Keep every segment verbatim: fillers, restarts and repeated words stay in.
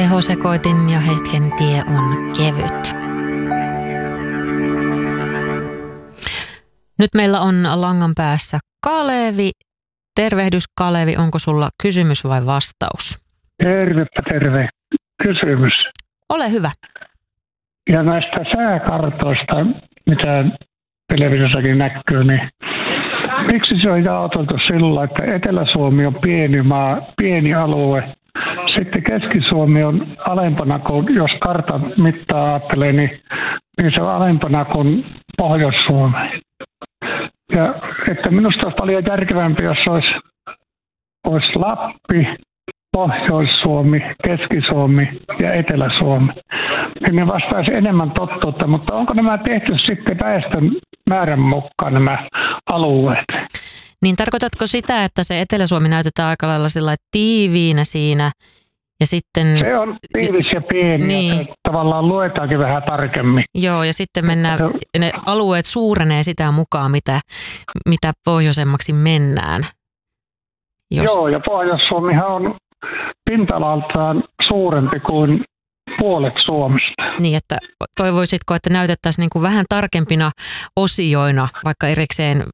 tehosekoitin ja hetken tie on kevyt. Nyt meillä on langan päässä Kalevi. Tervehdys Kalevi, onko sulla kysymys vai vastaus? Tervepä terve. Kysymys. Ole hyvä. Ja näistä sääkartoista, mitä televisiossakin näkyy, niin miksi se on jaoteltu sillä, että Etelä-Suomi on pieni maa, pieni alue. Sitten Keski-Suomi on alempana kuin, jos kartan mittaa ajattelee, niin, niin se on alempana kuin Pohjois-Suomi. Ja että minusta olisi paljon järkevämpi, jos olisi, olisi Lappi, Pohjois-Suomi, Keski-Suomi ja Etelä-Suomi. Niin ne vastaisi enemmän totuutta, mutta onko nämä tehty sitten väestön määrän mukaan nämä alueet? Niin tarkoitatko sitä, että se Etelä-Suomi näytetään aika lailla sillä tiiviinä siinä ja sitten... Se on tiivis ja pieni, niin. Ja tavallaan luetaankin vähän tarkemmin. Joo, ja sitten mennään, ne alueet suurenee sitä mukaan, mitä, mitä pohjoisemmaksi mennään. Jos... Joo, ja Pohjois-Suomihan on pinta-alaltaan suurempi kuin puolet Suomesta. Niin, että toivoisitko, että näytettäisiin niin kuin vähän tarkempina osioina, vaikka erikseen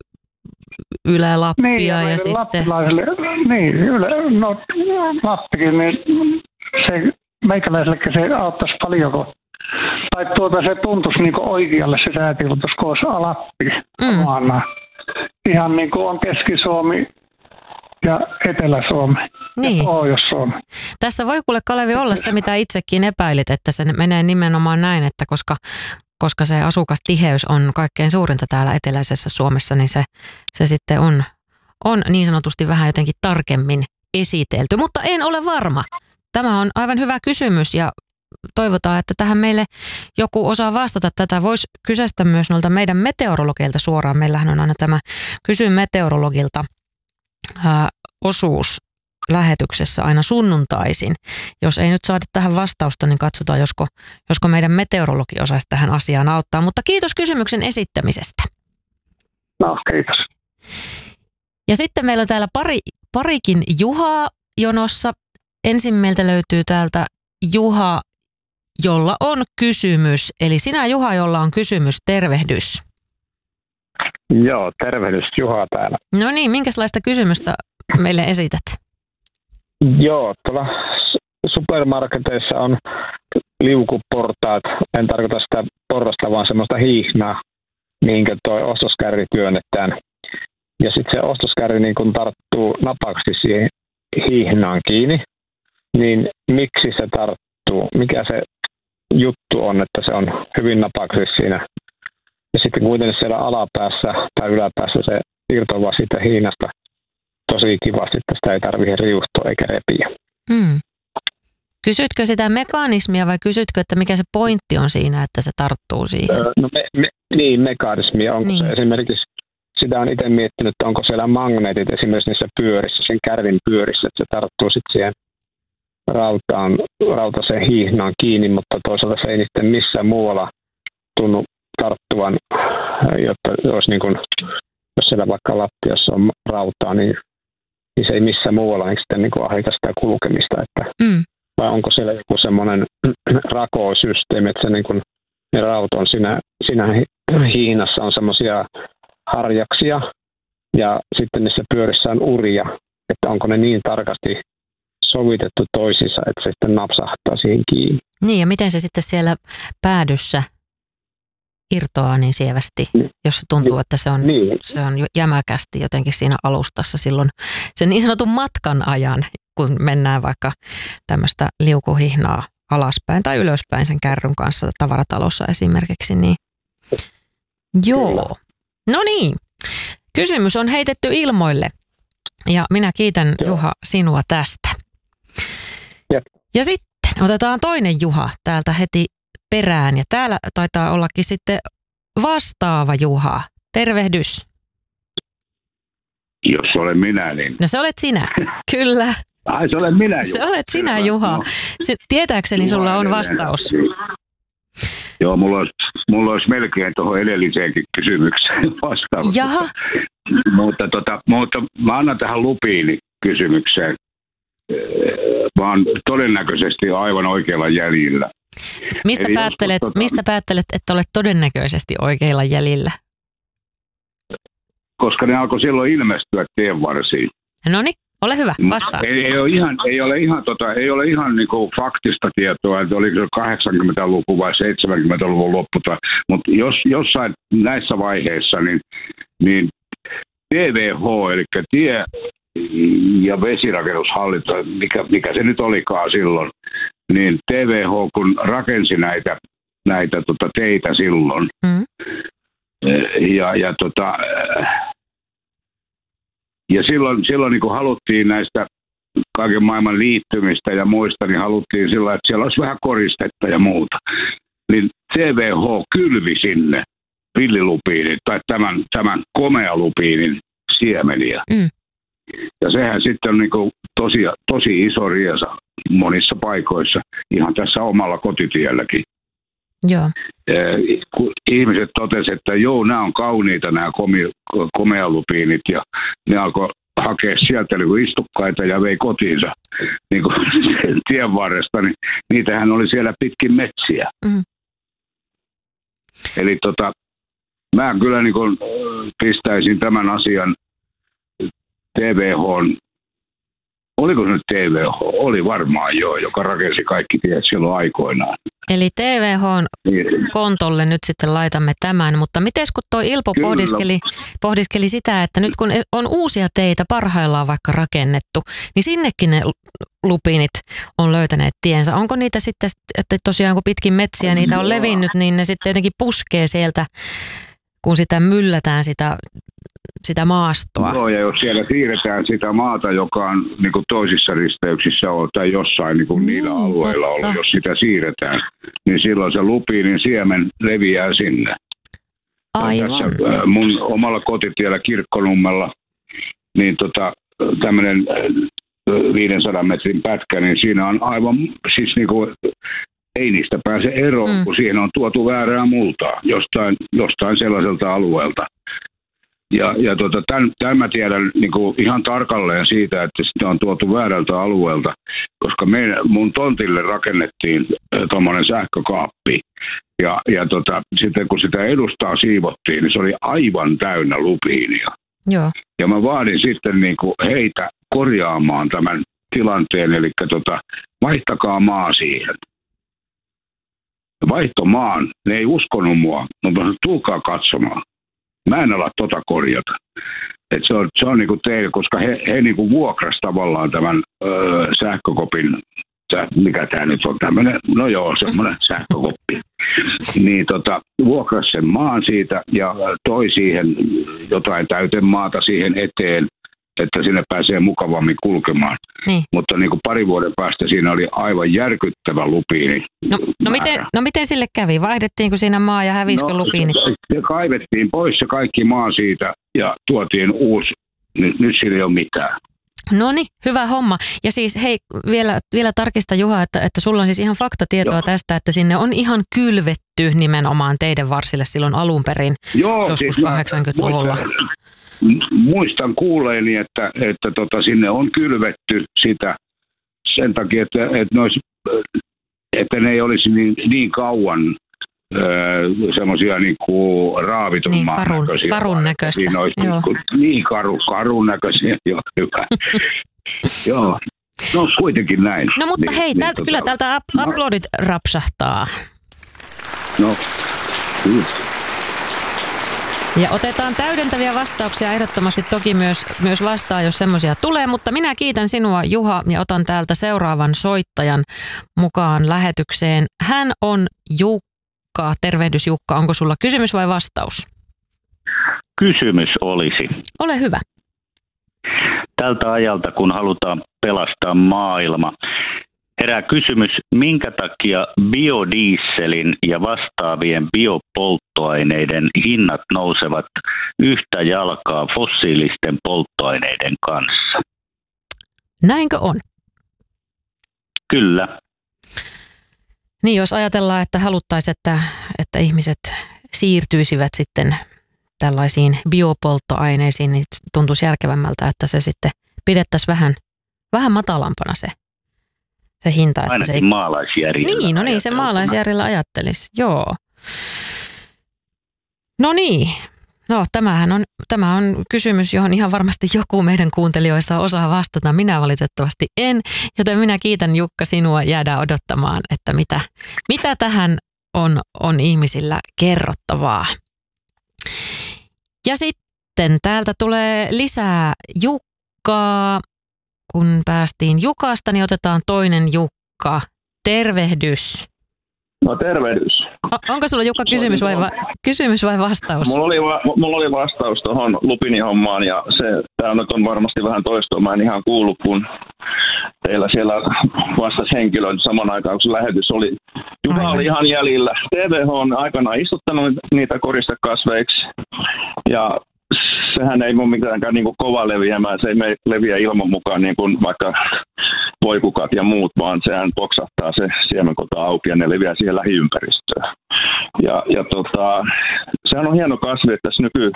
Ylä-Lappia niin, ja, ja sitten... Niin, ylä, no Lappikin, niin se meikäläiselle se auttaisi paljon, kun, tai tuota se tuntuisi niin kuin oikealle se säätilutus, kun olisi Lappi mm. maana. Ihan niin kuin on Keski-Suomi ja Etelä-Suomi niin. Ja Pohjois-Suomi. Tässä voi kuule Kalevi olla se, mitä itsekin epäilit, että se menee nimenomaan näin, että koska, koska se asukastiheys on kaikkein suurinta täällä eteläisessä Suomessa, niin se, se sitten on, on niin sanotusti vähän jotenkin tarkemmin esitelty. Mutta en ole varma. Tämä on aivan hyvä kysymys ja toivotaan, että tähän meille joku osaa vastata. Tätä voisi kysästä myös noilta meidän meteorologeilta suoraan. Meillähän on aina tämä Kysy meteorologilta ää, osuus lähetyksessä aina sunnuntaisin. Jos ei nyt saada tähän vastausta, niin katsotaan, josko, josko meidän meteorologi osaisi tähän asiaan auttaa. Mutta kiitos kysymyksen esittämisestä. No, kiitos. Ja sitten meillä on täällä pari, parikin Juhaa jonossa. Ensin meiltä löytyy täältä Juha, jolla on kysymys. Eli sinä Juha, jolla on kysymys, tervehdys. Joo, tervehdys Juha täällä. No niin, minkälaista kysymystä meille esität? Joo, tuolla supermarketeissa on liukuportaat. En tarkoita sitä porrasta, vaan semmoista hihnaa, mihinkä toi ostoskärri työnnetään. Ja sitten se ostoskärri niin kun tarttuu napaksi siihen hihnaan kiinni, niin miksi se tarttuu? Mikä se juttu on, että se on hyvin napaksi siinä? Ja sitten kuitenkin siellä alapäässä tai yläpäässä se irtoaa siitä hihnasta tosi kivasti, että sitä ei tarvitse riuhtoa eikä repiä. Hmm. Kysytkö sitä mekanismia vai kysytkö, että mikä se pointti on siinä, että se tarttuu siihen? Öö, no me, me, niin, mekanismia. Onko niin. Se esimerkiksi, sitä on itse miettinyt, että onko siellä magneetit esimerkiksi niissä pyörissä, sen kärvin pyörissä, että se tarttuu sitten siihen rautaan, rautaseen hihnaan kiinni, mutta toisaalta se ei sitten missään muualla tunnu tarttuvan, jotta olisi niin kuin, jos siellä vaikka lattiassa on rautaa, niin, niin se ei missään muualla niin sitten niin kuin ahita sitä kulkemista. Että, mm. Vai onko siellä joku semmoinen rakosysteemi, että se niin kuin, ne raut on siinä, siinä hihnassa on semmoisia harjaksia ja sitten niissä pyörissä on uria, että onko ne niin tarkasti sovitettu toisiinsa, että se sitten napsahtaa siihen kiinni. Niin ja miten se sitten siellä päädyssä irtoaa niin sievästi, jos se tuntuu, että se on, niin. se on jämäkästi jotenkin siinä alustassa silloin sen niin sanotun matkan ajan, kun mennään vaikka tämmöistä liukuhihnaa alaspäin tai ylöspäin sen kärryn kanssa tavaratalossa esimerkiksi. Niin. Joo. No niin. Kysymys on heitetty ilmoille ja minä kiitän Joo. Juha sinua tästä. Jep. Ja sitten otetaan toinen Juha täältä heti perään ja täällä taitaa ollakin sitten vastaava Juha. Tervehdys. Jos olen minä, niin... No se olet sinä, kyllä. Ai se olen minä, Juha. Se olet sinä, Juha. No. Se, tietääkseni Juha sulla on vastaus. Joo, mulla olisi, mulla olisi melkein tuohon edelliseenkin kysymykseen vastaus. Jaha. Mutta, tota, mutta mä annan tähän lupiini kysymykseen. vaan todennäköisesti aivan oikealla jäljillä. Mistä päättelet, joskus, tota, mistä päättelet, että olet todennäköisesti oikeilla jäljillä? Koska ne alkoi silloin ilmestyä tienvarsiin. Noniin, ole hyvä, vastaa. Ei, ei ole ihan, ei ole ihan, tota, ei ole ihan niinku faktista tietoa, että oliko se kahdeksankymmentäluku vai seitsemänkymmentäluvun loppu. Mutta jos, jossain näissä vaiheissa, niin, niin T V H, eli tie- ja vesirakennushallinto, mikä, mikä se nyt olikaan silloin, niin T V H kun rakensi näitä, näitä tota, teitä silloin, mm. ja, ja, tota, ja silloin, silloin niin kun haluttiin näistä kaiken maailman liittymistä ja muista, niin haluttiin sillä, että siellä olisi vähän koristetta ja muuta. Niin T V H kylvi sinne villilupiinin tai tämän, tämän komealupiinin siemeniä. Mm. Ja sehän sitten on niin kuin tosi, tosi iso riesa monissa paikoissa, ihan tässä omalla kotitielläkin. Joo. Kun ihmiset totesivat, että joo, nämä on kauniita nämä komealupiinit, ja ne alkoi hakea sieltä niin istukkaita ja vei kotiinsa niin kuin tien varresta, niin niitähän oli siellä pitkin metsiä. Mm. Eli tota, mä kyllä niin kuin pistäisin tämän asian T V H, oliko se nyt T V H? Oli varmaan joo, joka rakensi kaikki tiet silloin aikoinaan. Eli T V H:n kontolle nyt sitten laitamme tämän, mutta miten kun tuo Ilpo pohdiskeli, pohdiskeli sitä, että nyt kun on uusia teitä parhaillaan vaikka rakennettu, niin sinnekin ne lupiinit on löytäneet tiensä. Onko niitä sitten, että tosiaan kun pitkin metsiä niitä on levinnyt, niin ne sitten jotenkin puskee sieltä, kun sitä myllätään sitä sitä maastoa. Joo, ja jos siellä siirretään sitä maata, joka on niin kuin toisissa risteyksissä on, tai jossain niin kuin niin, niillä alueilla totta. ollut, jos sitä siirretään, niin silloin se lupiinin siemen leviää sinne. Aivan. Tässä mun omalla kotitiellä Kirkkonummella, niin tota, tämmöinen viisisataa metrin pätkä, niin siinä on aivan, siis niin kuin, ei niistä pääse eroon, mm. kun siihen on tuotu väärää multaa jostain, jostain sellaiselta alueelta. Ja, ja tota, tämän, tämän mä tiedän niin kuin ihan tarkalleen siitä, että sitä on tuotu väärältä alueelta, koska meidän, mun tontille rakennettiin tuommoinen sähkökaappi. Ja, ja tota, sitten kun sitä edustaa siivottiin, niin se oli aivan täynnä lupiinia. Joo. Ja mä vaadin sitten niin kuin heitä korjaamaan tämän tilanteen, eli tota, vaihtakaa maa siihen. Vaihto maan, ne ei uskonut mua, mutta tulkaa katsomaan. Mä en ala tota korjata. Et se on, se on niinku teille, koska he, he niinku vuokras tavallaan tämän öö, sähkökopin, mikä tämä nyt on tämmöinen, no joo, semmoinen sähkökoppi. Niin tota, vuokras sen maan siitä ja toi siihen jotain täytemaata siihen eteen, että sinne pääsee mukavammin kulkemaan. Niin. Mutta niin kuin pari vuoden päästä siinä oli aivan järkyttävä lupiini. No, no, miten, no miten sille kävi? Vaihdettiinko siinä maa ja hävisikö no, lupiinit? Se, se kaivettiin pois se kaikki maa siitä ja tuotiin uusi. Nyt, nyt siinä ei ole mitään. No niin, hyvä homma. Ja siis hei, vielä, vielä tarkista Juha, että, että sulla on siis ihan faktatietoa Joo. tästä, että sinne on ihan kylvetty nimenomaan teidän varsille silloin alun perin Joo, joskus siis kahdeksankymmentäluvulla. Muistan kuuleeni, että, että tota, sinne on kylvetty sitä sen takia, että, että, ne, olisi, että ne ei olisi niin, niin kauan öö, semmoisia niin kuin raavitun niin, maan karun, näköisiä. Karun näköistä. Siinä olisi niin, kuin, niin karu, karun näköisiä, joo, hyvä. Joo, no kuitenkin näin. No mutta niin, hei, niin, täältä, tota, kyllä täältä up, uploadit rapsahtaa. No, kyllä. Ja otetaan täydentäviä vastauksia ehdottomasti toki myös, myös vastaan, jos semmoisia tulee, mutta minä kiitän sinua Juha ja otan täältä seuraavan soittajan mukaan lähetykseen. Hän on Jukka. Tervehdys Jukka, onko sulla kysymys vai vastaus? Kysymys olisi. Ole hyvä. Tältä ajalta, kun halutaan pelastaa maailma, herää kysymys, minkä takia biodieselin ja vastaavien biopolttoaineiden hinnat nousevat yhtä jalkaa fossiilisten polttoaineiden kanssa? Näinkö on? Kyllä. Niin, jos ajatellaan, että haluttaisiin, että, että ihmiset siirtyisivät sitten tällaisiin biopolttoaineisiin, niin tuntuisi järkevämmältä, että se sitten pidettäisiin vähän vähän matalampana se, se hinta. Että ainakin se ei... maalaisjärjellä. Niin, no niin, se maalaisjärjellä ajattelisi, joo. No niin, no tämähän on, tämä on kysymys, johon ihan varmasti joku meidän kuuntelijoista osaa vastata. Minä valitettavasti en, joten minä kiitän Jukka sinua, jäädään odottamaan, että mitä, mitä tähän on, on ihmisillä kerrottavaa. Ja sitten täältä tulee lisää Jukkaa. Kun päästiin Jukasta, niin otetaan toinen Jukka. Tervehdys. No tervehdys. O- onko sulla Jukka kysymys vai, va- kysymys vai vastaus? Mulla oli, va- mulla oli vastaus tuohon Lupini-hommaan ja se, tää nyt on varmasti vähän toistoa. Mä en ihan kuullut, kun teillä siellä vastasi henkilö saman aikaan, kun se lähetys oli. Juha Aivan. oli ihan jäljillä. T V H on aikanaan istuttanut niitä koristekasveiksi ja sehän ei ole mitenkään niin kuin kova leviämään, se ei leviä ilman mukaan niin kuin vaikka voikukat ja muut, vaan sehän poksahtaa se siemenkota auki ja ne leviää siihen lähiympäristöön. Ja, ja tota, sehän on hieno kasvi, että tässä nyky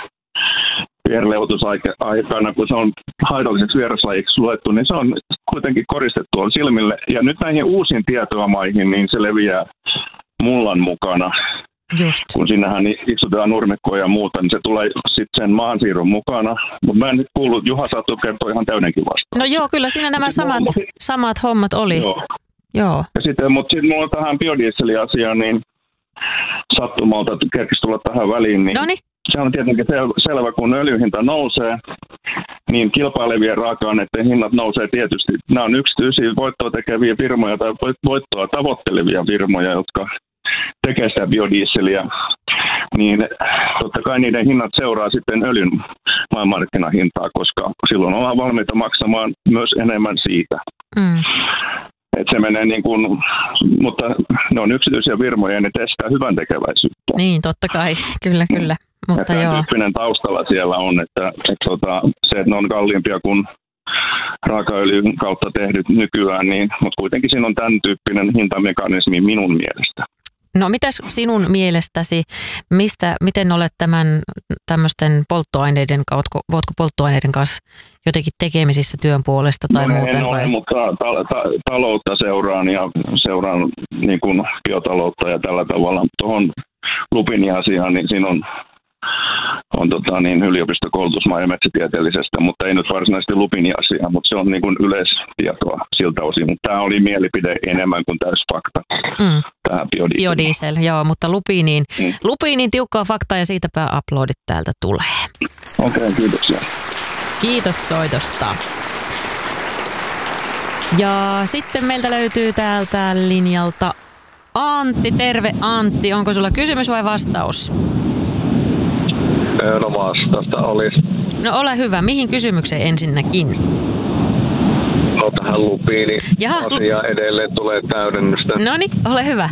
viherleutusaikana, kun se on haitalliseksi vieraslajiksi luettu, niin se on kuitenkin koristettu on silmille. Ja nyt näihin uusiin tietoamaihin, niin se leviää mullan mukana. Just. Kun sinnehän istutetaan nurmikkoja ja muuta, niin se tulee sitten sen maansiirron mukana. Mutta mä en nyt kuullut, Juha saattoi kertoa ihan täydenkin vastaan. No joo, kyllä siinä nämä samat, samat hommat oli. Joo. joo. Ja sitten, mutta sitten mulla on tähän biodieseliasiaan, niin sattumalta kerkisi tulla tähän väliin. Niin Noniin. Se on tietenkin sel- selvä, kun öljyhinta nousee, niin kilpailevien raaka-aineiden hinnat nousee tietysti. Nämä on yksityisiä voittoa tekeviä firmoja tai voittoa tavoittelevia firmoja, jotka tekee sitä biodieseliä, niin totta kai niiden hinnat seuraa sitten öljyn maailmanmarkkinahintaa, koska silloin ollaan valmiita maksamaan myös enemmän siitä. Mm. Et se menee niin kuin, mutta ne on yksityisiä firmoja ja ne testaa hyvän tekeväisyyttä. Niin, totta kai, kyllä, kyllä. Mutta ja joo. tyyppinen taustalla siellä on, että, että, että se, että ne on kalliimpia kuin raakaöljyn kautta tehdyt nykyään, niin, mutta kuitenkin siinä on tämän tyyppinen hintamekanismi minun mielestä. No mitäs sinun mielestäsi, mistä, miten olet tämän tämmöisten polttoaineiden kautta, voitko polttoaineiden kanssa jotenkin tekemisissä työn puolesta tai no, muuten? En ole, vai? mutta ta- ta- taloutta seuraan ja seuraan niin kuin biotaloutta ja tällä tavalla. Tuohon Lupini-asiaan, niin siinä on, on tota, niin, yliopistokoulutusmaa ja metsätieteellisestä, mutta ei nyt varsinaisesti Lupini-asiaa, mutta se on niin kuin yleistietoa siltä osin. Mutta tämä oli mielipide enemmän kuin täys fakta. Mm. Tähän biodiesel. Biodiesel, joo, mutta Lupiniin, mm. Lupiniin tiukkaa faktaa ja siitäpä uploadit täältä tulee. Okei, okay, kiitoksia. Kiitos soitosta. Ja sitten meiltä löytyy täältä linjalta Antti. Terve Antti, onko sulla kysymys vai vastaus? No vastausta olisi. No ole hyvä, mihin kysymykseen ensinnäkin? No tähän Lupiini asiaan edelleen tulee täydennystä. No niin, ole hyvä.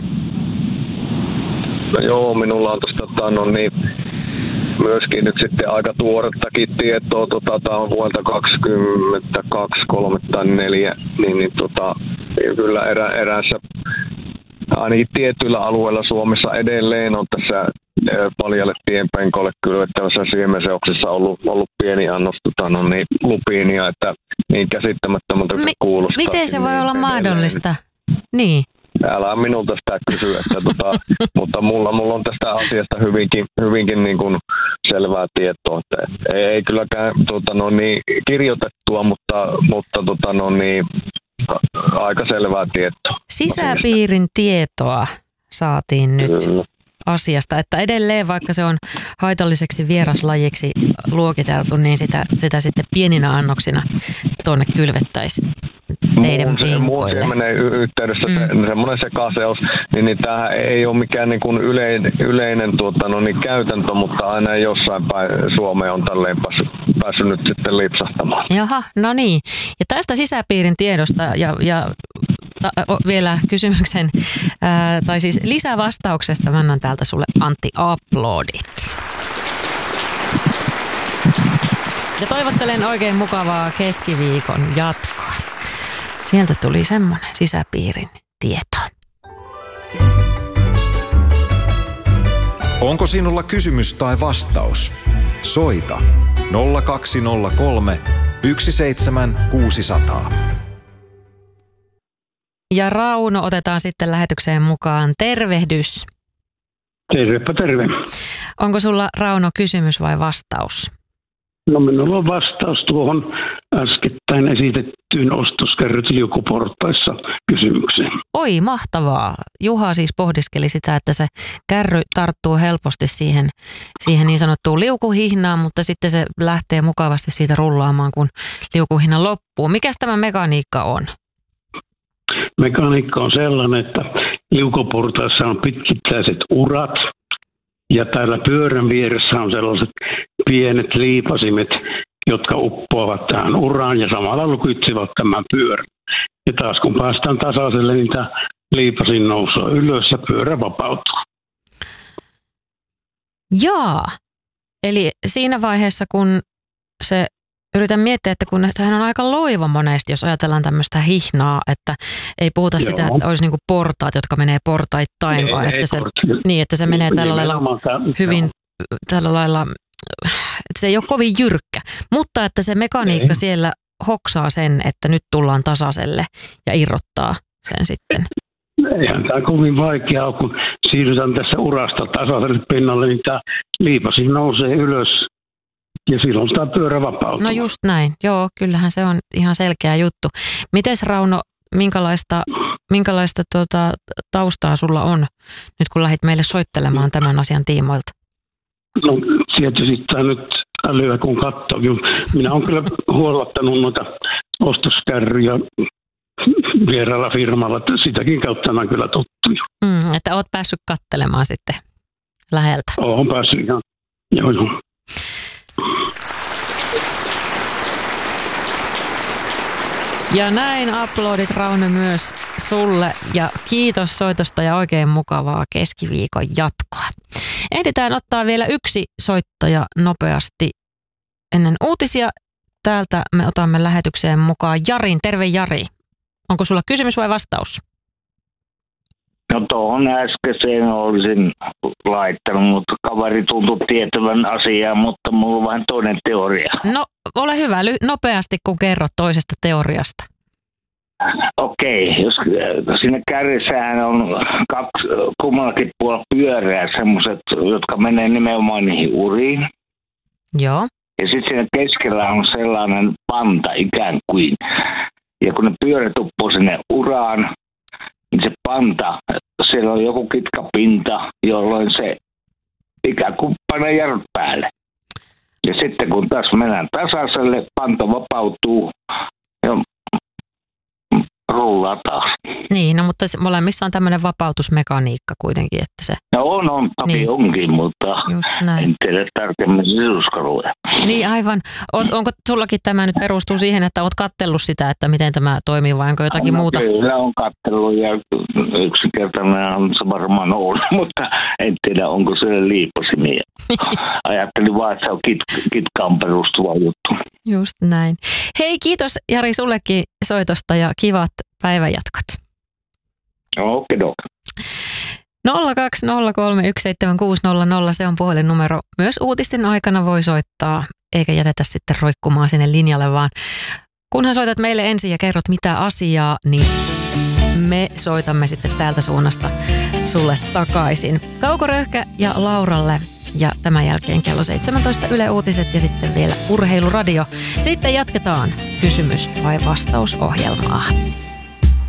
No joo, minulla on tuosta no niin, myöskin nyt sitten aika tuorettakin tietoa, tota, tämä on vuodelta kaksikymmentäkaksi, kolme tai neljä, niin, niin tota, kyllä erä, eräässä, ainakin tietyillä alueilla Suomessa edelleen on tässä paljalle tienpenkolle kylvettävässä siemenseoksessa ollut, ollut pieni annos tota, no niin, lupiinia, että niin käsittämättömältä se Mi- kuulostaa. Miten se voi niin olla edelleen. mahdollista? Niin. Älä minulta sitä kysyä, että tota, mutta mulla, mulla on tästä asiasta hyvinkin, hyvinkin niin kuin selvää tietoa. Että ei, ei kylläkään tota, no niin, kirjoitettua, mutta, mutta tota, no niin, aika selvää tietoa. Sisäpiirin tietoa saatiin nyt Kyllä. asiasta, että edelleen vaikka se on haitalliseksi vieraslajiksi luokiteltu, niin sitä, sitä sitten pieninä annoksina tuonne kylvettäisiin teidän penkoille. Muun menee yhteydessä mm. se, semmoinen sekaseos, niin, niin tämähän ei ole mikään niin kuin yleinen, yleinen tuota, no niin, käytäntö, mutta aina jossain päin Suomeen on tälleen päässyt, päässyt nyt sitten lipsahtamaan. Jaha, no niin. Ja tästä sisäpiirin tiedosta ja, ja ta, vielä kysymyksen, ää, tai siis lisävastauksesta mä annan täältä sulle Antti uploadit. Ja toivottelen oikein mukavaa keskiviikon jatkoa. Sieltä tuli semmoinen sisäpiirin tieto. Onko sinulla kysymys tai vastaus? Soita nolla kaksi nolla kolme yksi seitsemän kuusi nolla nolla. Ja Rauno otetaan sitten lähetykseen mukaan. Tervehdys. Tervepä terve. Onko sulla, Rauno, kysymys vai vastaus? No minulla on vastaus tuohon äskettäin esitettyyn ostoskärryt liukuportaissa kysymykseen. Oi, mahtavaa. Juha siis pohdiskeli sitä, että se kärry tarttuu helposti siihen, siihen niin sanottuun liukuhihnaan, mutta sitten se lähtee mukavasti siitä rullaamaan, kun liukuhihna loppuu. Mikäs tämä mekaniikka on? Mekaniikka on sellainen, että liukuportaissa on pitkittäiset urat ja täällä pyörän vieressä on sellaiset pienet liipasimet, jotka uppoavat tähän uraan ja samalla lukitsivat tämän pyörän. Ja taas kun päästään tasaiselle, niin tämä liipasin nousee ylös ja pyörä vapautuu. Jaa, eli siinä vaiheessa kun se, yritän miettiä, että kun sehän on aika loiva monesti, jos ajatellaan tämmöistä hihnaa, että ei puhuta Joo. sitä, että olisi niinku portaat, jotka menee portaittain, ei, vaan ei, että, se, niin, että se menee tällä lailla hyvin, tällä lailla, että se ei ole kovin jyrkkä, mutta että se mekaniikka ei. siellä hoksaa sen, että nyt tullaan tasaiselle ja irrottaa sen sitten. Eihän tämä kovin vaikeaa, kun siirrytään tässä urasta tasaiselle pinnalle, niin tämä liipasi nousee ylös ja silloin sitä pyörä vapautuu. No just näin, joo, kyllähän se on ihan selkeä juttu. Mites, Rauno, minkälaista, minkälaista tuota, taustaa sulla on nyt kun lähdit meille soittelemaan tämän asian tiimoilta? No tietysti tämä nyt älyä kun katsoo. Minä olen kyllä huollattanut noita ostoskärryjä vieraalla firmalla, että sitäkin kautta on kyllä tuttuja. Mm, että olet päässyt katselemaan sitten läheltä. Olen päässyt ihan, joo joo. Ja näin aplodit, Rauno, myös sulle ja kiitos soitosta ja oikein mukavaa keskiviikon jatkoa. Ehditään ottaa vielä yksi soittaja nopeasti ennen uutisia. Täältä me otamme lähetykseen mukaan Jarin. Terve, Jari. Onko sulla kysymys vai vastaus? No tuohon äskeiseen olisin laittanut, mutta kaveri tuntui tietävän asiaa, mutta mulla on vähän toinen teoria. No ole hyvä, ly- nopeasti kun kerrot toisesta teoriasta. Okei, jos siinä kärrissähän on kaksi kummallakin puolella pyörää, semmoiset, jotka menee nimenomaan niihin uriin. Joo. Ja sitten siinä keskellä on sellainen panta ikään kuin. Ja kun ne pyörät uppoo sinne uraan, niin se panta, siellä on joku kitkapinta, jolloin se ikään kuin panee jarrut päälle. Ja sitten kun taas mennään tasaiselle, panta vapautuu ja rullaa taas. Niin, no mutta molemmissa on tämmöinen vapautusmekaniikka kuitenkin, että se... No on, on, toki niin. onkin, mutta en tiedä tarkemmin sisuskaluja. Niin aivan. Oot, onko sullakin tämä nyt perustuu siihen, että oot kattellut sitä, että miten tämä toimii vai onko jotakin no, muuta? Kyllä on kattellut ja yksinkertainen on se varmaan ollut, mutta en tiedä onko se liipasimia. Ajattelin vaan, että se on kit- kitkaan perustuva juttu. Just näin. Hei, kiitos Jari sullekin soitosta ja kivat päivänjatkot. Okei, dok. nolla kaksi nolla kolme yksi seitsemän kuusi nolla nolla, se on puhelinnumero. Myös uutisten aikana voi soittaa, eikä jätetä sitten roikkumaan sinne linjalle, vaan kunhan soitat meille ensin ja kerrot mitä asiaa, niin me soitamme sitten täältä suunnasta sulle takaisin. Kauko Röyhkä ja Lauralle. Ja tämän jälkeen kello seitsemäntoista Yle Uutiset ja sitten vielä Urheiluradio. Sitten jatketaan kysymys- vai vastausohjelmaa.